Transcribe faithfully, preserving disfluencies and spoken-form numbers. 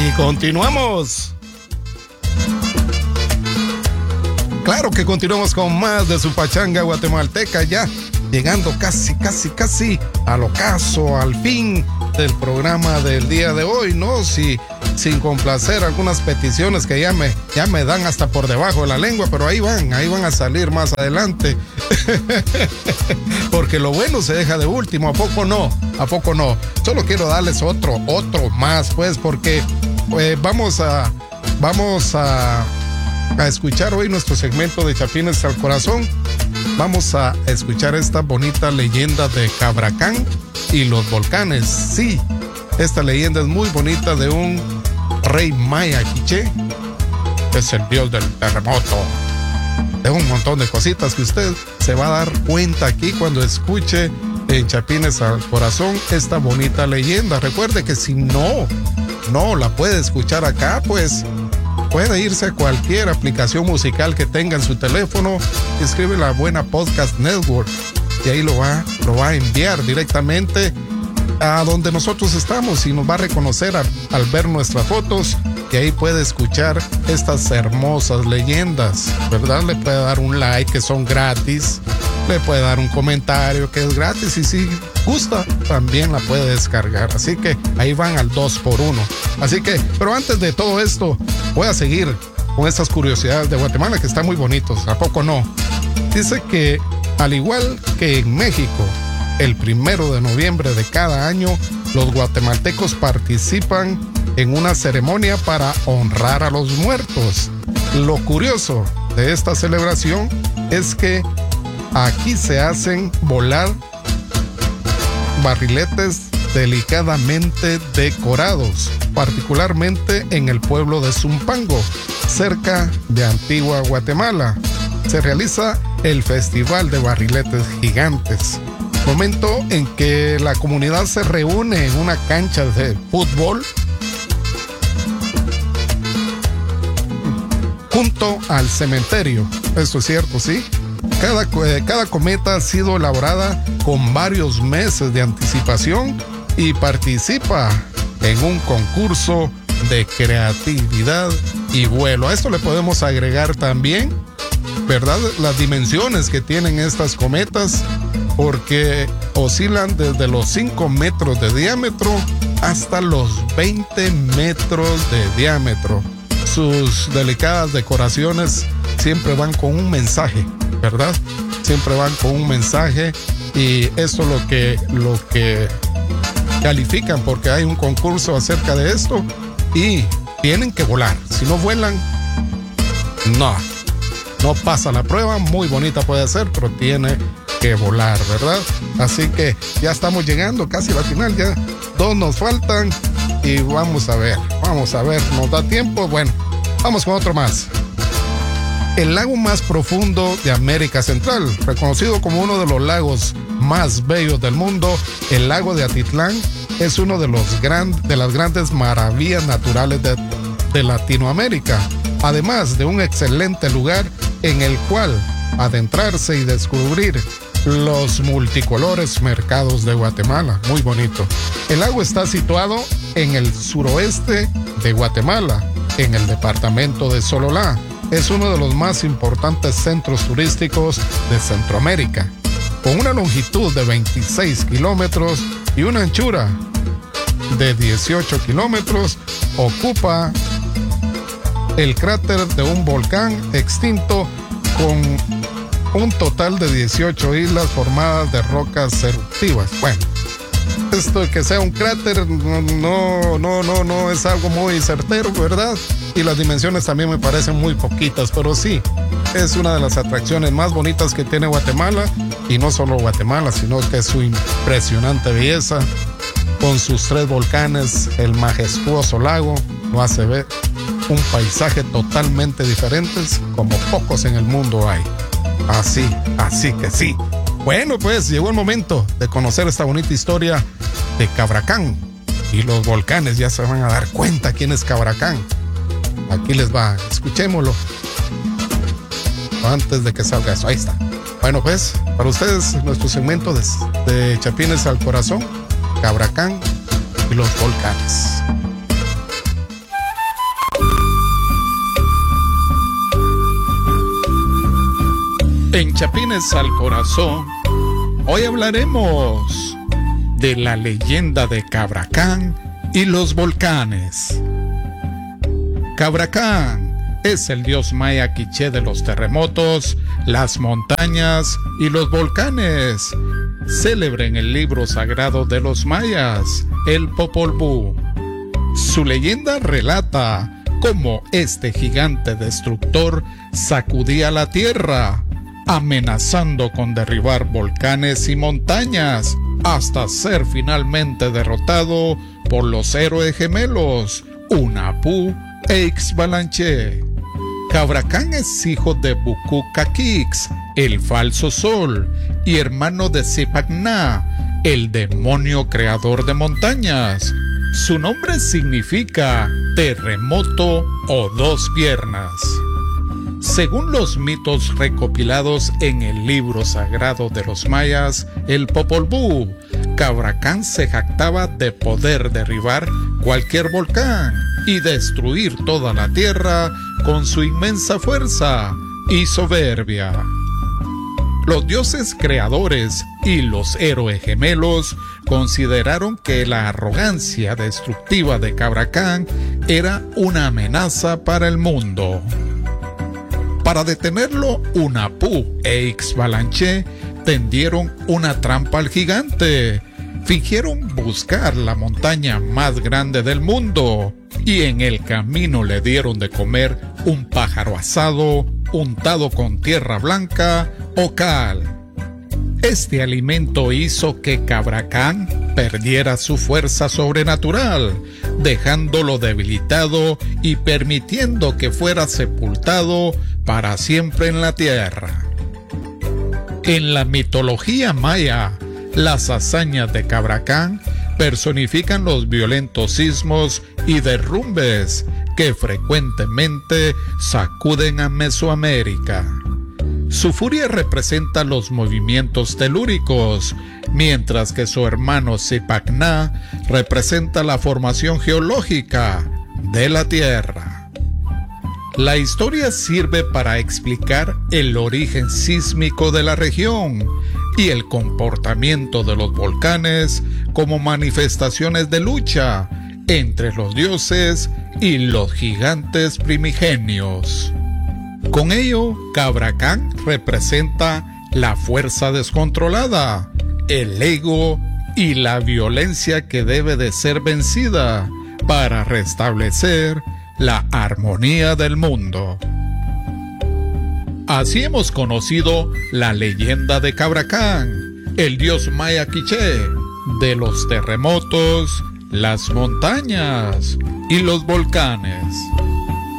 Y continuamos. Claro que continuamos con más de su pachanga guatemalteca, ya llegando casi, casi, casi al ocaso, al fin del programa del día de hoy, ¿no? Si, sin complacer algunas peticiones que ya me, ya me dan hasta por debajo de la lengua, pero ahí van, ahí van a salir más adelante. Porque lo bueno se deja de último, ¿a poco no? ¿A poco no? Solo quiero darles otro, otro más, pues, porque pues, vamos a, vamos a... a escuchar hoy nuestro segmento de Chapines al Corazón. Vamos a escuchar esta bonita leyenda de Cabracán y los volcanes. Sí, esta leyenda es muy bonita de un rey maya quiché, es el dios del terremoto, de un montón de cositas que usted se va a dar cuenta aquí cuando escuche en Chapines al Corazón esta bonita leyenda. Recuerde que si no, no la puede escuchar acá, pues puede irse a cualquier aplicación musical que tenga en su teléfono, escribe la Buena Podcast Network y ahí lo va, lo va a enviar directamente a donde nosotros estamos y nos va a reconocer a, al ver nuestras fotos, y ahí puede escuchar estas hermosas leyendas, ¿verdad? Le puede dar un like, que son gratis, le puede dar un comentario que es gratis, y si gusta también la puede descargar, así que ahí van al dos por uno. Así que, pero antes de todo esto, voy a seguir con estas curiosidades de Guatemala que están muy bonitos, ¿a poco no? Dice que al igual que en México, el primero de noviembre de cada año, los guatemaltecos participan en una ceremonia para honrar a los muertos. Lo curioso de esta celebración es que aquí se hacen volar barriletes delicadamente decorados, particularmente en el pueblo de Zumpango, cerca de Antigua Guatemala. Se realiza el Festival de Barriletes Gigantes, momento en que la comunidad se reúne en una cancha de fútbol junto al cementerio. Esto es cierto, ¿sí? Cada, eh, cada cometa ha sido elaborada con varios meses de anticipación y participa en un concurso de creatividad y vuelo. A esto le podemos agregar también, ¿verdad?, las dimensiones que tienen estas cometas, porque oscilan desde los cinco metros de diámetro hasta los veinte metros de diámetro. Sus delicadas decoraciones siempre van con un mensaje, ¿verdad? Siempre van con un mensaje, y esto es lo que, lo que califican, porque hay un concurso acerca de esto y tienen que volar. Si no vuelan, no, no pasa la prueba. Muy bonita puede ser, pero tiene que volar, ¿verdad? Así que ya estamos llegando casi a la final, ya dos nos faltan y vamos a ver, vamos a ver, ¿nos da tiempo? Bueno, vamos con otro más. El lago más profundo de América Central, reconocido como uno de los lagos más bellos del mundo, el lago de Atitlán es uno de, los gran, de las grandes maravillas naturales de, de Latinoamérica, además de un excelente lugar en el cual adentrarse y descubrir los multicolores mercados de Guatemala. Muy bonito. El lago está situado en el suroeste de Guatemala, en el departamento de Sololá. Es uno de los más importantes centros turísticos de Centroamérica. Con una longitud de veintiséis kilómetros y una anchura de dieciocho kilómetros, ocupa el cráter de un volcán extinto con un total de dieciocho islas formadas de rocas eruptivas. Bueno, esto de que sea un cráter no, no, no, no es algo muy certero, ¿verdad? Y las dimensiones también me parecen muy poquitas, pero sí, es una de las atracciones más bonitas que tiene Guatemala, y no solo Guatemala, sino que su impresionante belleza, con sus tres volcanes, el majestuoso lago, lo hace ver un paisaje totalmente diferente, como pocos en el mundo hay. Así, así que sí. Bueno, pues llegó el momento de conocer esta bonita historia de Cabracán y los volcanes. Ya se van a dar cuenta quién es Cabracán. Aquí les va, escuchémoslo antes de que salga eso. Ahí está. Bueno, pues, para ustedes, nuestro segmento de, de Chapines al Corazón, Cabracán y los volcanes. chapines al corazón. Hoy hablaremos de la leyenda de Cabracán y los volcanes. Cabracán es el dios maya quiché de los terremotos, las montañas y los volcanes, célebre en el libro sagrado de los mayas, el Popol Vuh. Su leyenda relata cómo este gigante destructor sacudía la tierra, amenazando con derribar volcanes y montañas, hasta ser finalmente derrotado por los héroes gemelos, Hunahpu e Ixbalanche. Cabracán es hijo de Buku Caquix, el falso sol, y hermano de Zipacná, el demonio creador de montañas. Su nombre significa terremoto o dos piernas. Según los mitos recopilados en el libro sagrado de los mayas, el Popol Vuh, Cabracán se jactaba de poder derribar cualquier volcán y destruir toda la tierra con su inmensa fuerza y soberbia. Los dioses creadores y los héroes gemelos consideraron que la arrogancia destructiva de Cabracán era una amenaza para el mundo. Para detenerlo, Hunahpu e Ixbalanche tendieron una trampa al gigante. Fingieron buscar la montaña más grande del mundo y en el camino le dieron de comer un pájaro asado untado con tierra blanca o cal. Este alimento hizo que Cabracán perdiera su fuerza sobrenatural, dejándolo debilitado y permitiendo que fuera sepultado para siempre en la tierra. En la mitología maya, las hazañas de Cabracán personifican los violentos sismos y derrumbes que frecuentemente sacuden a Mesoamérica. Su furia representa los movimientos telúricos, mientras que su hermano Zipacná representa la formación geológica de la Tierra. La historia sirve para explicar el origen sísmico de la región y el comportamiento de los volcanes como manifestaciones de lucha entre los dioses y los gigantes primigenios. Con ello, Cabracán representa la fuerza descontrolada, el ego y la violencia que debe de ser vencida para restablecer la armonía del mundo. Así hemos conocido la leyenda de Cabracán, el dios maya quiché de los terremotos, las montañas y los volcanes.